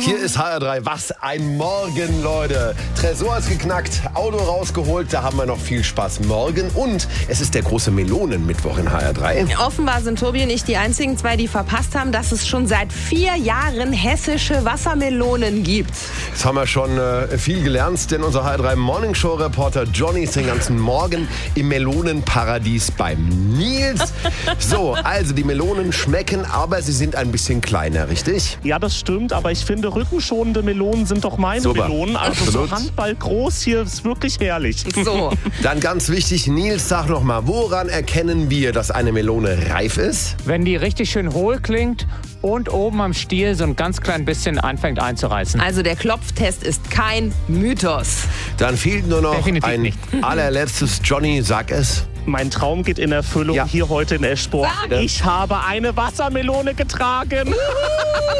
Hier ist HR3. Was ein Morgen, Leute. Tresor ist geknackt, Auto rausgeholt. Da haben wir noch viel Spaß morgen. Und es ist der große Melonenmittwoch in HR3. Offenbar sind Tobi und ich die einzigen zwei, die verpasst haben, dass es schon seit 4 Jahren hessische Wassermelonen gibt. Jetzt haben wir schon viel gelernt, denn unser HR3 Morningshow-Reporter Johnny ist den ganzen Morgen im Melonenparadies beim Nils. So, also die Melonen schmecken, aber sie sind ein bisschen kleiner, richtig? Ja, das stimmt, aber ich finde, rückenschonende Melonen sind doch meine Super. Melonen. Also Absolut. so Handball groß hier ist wirklich herrlich. So, Dann ganz wichtig, Nils, sag noch mal, woran erkennen wir, dass eine Melone reif ist? Wenn die richtig schön hohl klingt und oben am Stiel so ein ganz klein bisschen anfängt einzureißen. also der Klopftest ist kein Mythos. Dann fehlt nur noch Definitiv ein nicht. allerletztes. Johnny, sag es. Mein Traum geht in Erfüllung Ja. hier heute in Eschborn. Sag. Ich habe eine Wassermelone getragen.